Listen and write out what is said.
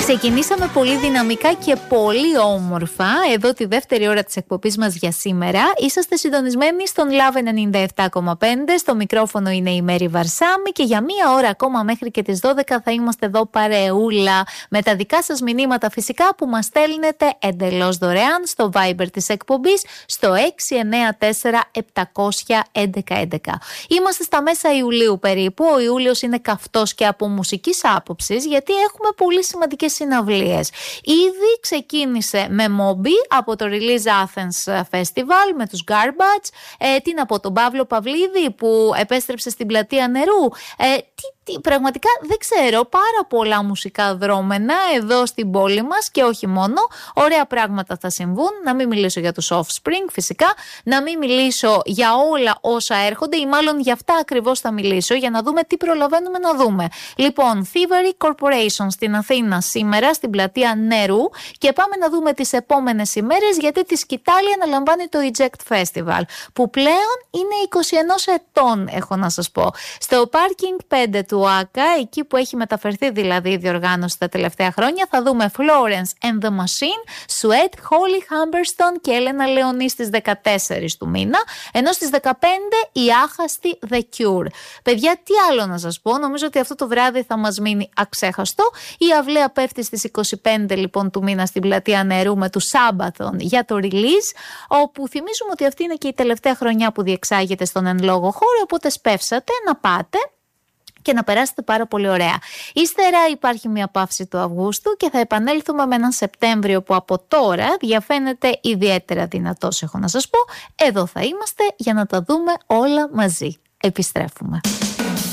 Ξεκινήσαμε πολύ δυναμικά και πολύ όμορφα εδώ τη δεύτερη ώρα της εκπομπής μας για σήμερα. Είσαστε συντονισμένοι στον Love 97,5. Στο μικρόφωνο είναι η Μέρη Βαρσάμι και για μία ώρα ακόμα μέχρι και τις 12 θα είμαστε εδώ παρεούλα με τα δικά σας μηνύματα φυσικά που μας στέλνετε εντελώς δωρεάν στο Viber της εκπομπής στο 694-700-1111. Είμαστε στα μέσα Ιουλίου περίπου. Ο Ιούλιος είναι καυτός και από μουσικής άποψης γιατί έχουμε πολύ σημαντικές συναυλίες. Ήδη ξεκίνησε με Moby από το Release Athens Festival με τους Garbage, την από τον Παύλο Παυλίδη που επέστρεψε στην Πλατεία Νερού. Πραγματικά δεν ξέρω, πάρα πολλά μουσικά δρόμενα εδώ στην πόλη μας και όχι μόνο. Ωραία πράγματα θα συμβούν. Να μην μιλήσω για τους Offspring φυσικά, να μην μιλήσω για όλα όσα έρχονται ή μάλλον για αυτά ακριβώς θα μιλήσω για να δούμε τι προλαβαίνουμε να δούμε. Λοιπόν, Thievery Corporation στην Αθήνα σήμερα στην Πλατεία Νερού και πάμε να δούμε τις επόμενες ημέρες γιατί τη σκητάλη αναλαμβάνει το Eject Festival που πλέον είναι 21 ετών έχω να σας πω. Στο Parking 5 του ΆΚΑ, εκεί που έχει μεταφερθεί δηλαδή η διοργάνωση τα τελευταία χρόνια, θα δούμε Florence and the Machine, Sweat, Holly Humberstone και Έλενα Λεωνή στις 14 του μήνα, ενώ στις 15 η άχαστη The Cure. Παιδιά, τι άλλο να σας πω, νομίζω ότι αυτό το βράδυ θα μας μείνει αξέχαστο. Η αυλαία πέφτει στις 25 λοιπόν του μήνα στην Πλατεία Νερού με του Sabaton για το release, όπου θυμίζουμε ότι αυτή είναι και η τελευταία χρονιά που διεξάγεται στον εν λόγω χώρο, οπότε σπεύσατε να πάτε και να περάσετε πάρα πολύ ωραία. Ύστερα υπάρχει μια παύση του Αυγούστου και θα επανέλθουμε με έναν Σεπτέμβριο που από τώρα διαφαίνεται ιδιαίτερα δυνατός έχω να σας πω. Εδώ θα είμαστε για να τα δούμε όλα μαζί. Επιστρέφουμε.